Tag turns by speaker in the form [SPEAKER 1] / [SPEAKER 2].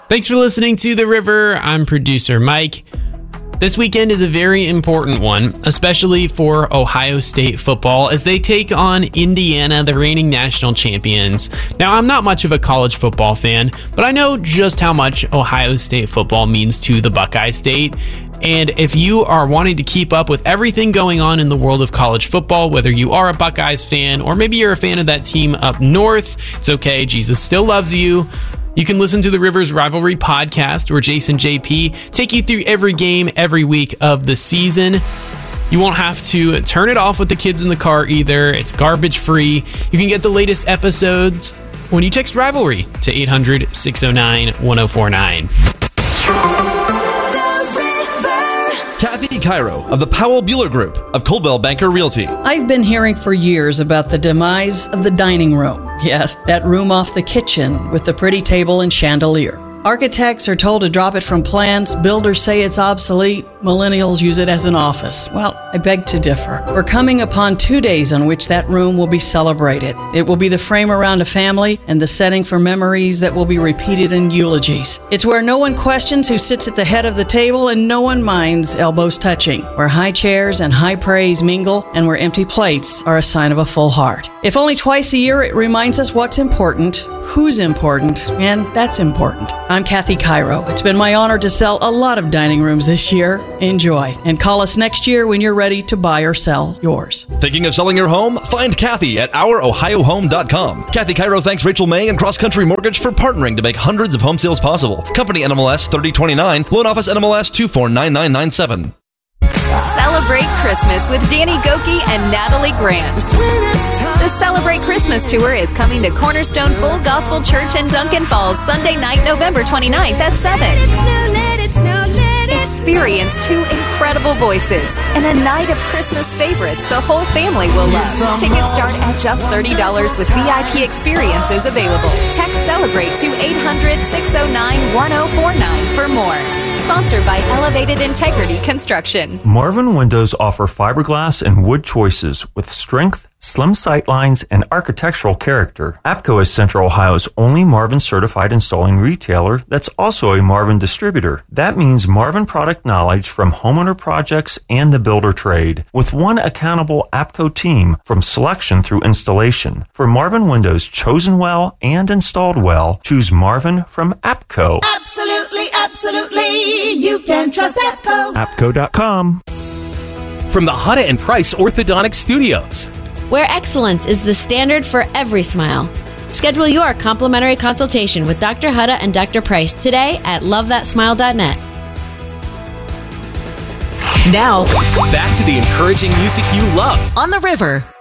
[SPEAKER 1] Thanks for listening to The River. I'm producer Mike. This weekend is a very important one, especially for Ohio State football as they take on Indiana, the reigning national champions. Now, I'm not much of a college football fan, but I know just how much Ohio State football means to the Buckeye State. And if you are wanting to keep up with everything going on in the world of college football, whether you are a Buckeyes fan or maybe you're a fan of that team up north, it's okay. Jesus still loves you. You can listen to the Rivers Rivalry podcast where Jason JP take you through every game every week of the season. You won't have to turn it off with the kids in the car either. It's garbage free. You can get the latest episodes when you text Rivalry to 800-609-1049.
[SPEAKER 2] Kathy Cairo of the Powell Bueller Group of Coldwell Banker Realty.
[SPEAKER 3] I've been hearing for years about the demise of the dining room. Yes, that room off the kitchen with the pretty table and chandelier. Architects are told to drop it from plans. Builders say it's obsolete. Millennials use it as an office. Well, I beg to differ. We're coming upon 2 days on which that room will be celebrated. It will be the frame around a family and the setting for memories that will be repeated in eulogies. It's where no one questions who sits at the head of the table and no one minds elbows touching, where high chairs and high praise mingle and where empty plates are a sign of a full heart. If only twice a year, it reminds us what's important, who's important, and that's important. I'm Kathy Cairo. It's been my honor to sell a lot of dining rooms this year. Enjoy, and call us next year when you're ready to buy or sell yours.
[SPEAKER 2] Thinking of selling your home? Find Kathy at ourohiohome.com. Kathy Cairo thanks Rachel May and Cross Country Mortgage for partnering to make hundreds of home sales possible. Company NMLS 3029, Loan Office NMLS 249997.
[SPEAKER 4] Celebrate Christmas with Danny Gokey and Natalie Grant. The Celebrate Christmas Tour is coming to Cornerstone Full Gospel Church in Duncan Falls Sunday night, November 29th at 7. Experience two incredible voices and a night of Christmas favorites the whole family will love. Tickets start at just $30 with VIP experiences available. Text Celebrate to 800-609-1049 for more. Sponsored by Elevated Integrity Construction.
[SPEAKER 5] Marvin Windows offer fiberglass and wood choices with strength, slim sight lines, and architectural character. APCO is Central Ohio's only Marvin certified installing retailer that's also a Marvin distributor. That means Marvin product knowledge from homeowner projects and the builder trade, with one accountable APCO team from selection through installation. For Marvin Windows chosen well and installed well, choose Marvin from APCO.
[SPEAKER 6] Absolutely, absolutely. You can trust APCO.
[SPEAKER 5] APCO.com.
[SPEAKER 7] From the Hutta and Price Orthodontic Studios,
[SPEAKER 8] where excellence is the standard for every smile. Schedule your complimentary consultation with Dr. Hutta and Dr. Price today at lovethatsmile.net.
[SPEAKER 9] Now,
[SPEAKER 7] back to the encouraging music you love
[SPEAKER 9] on The River.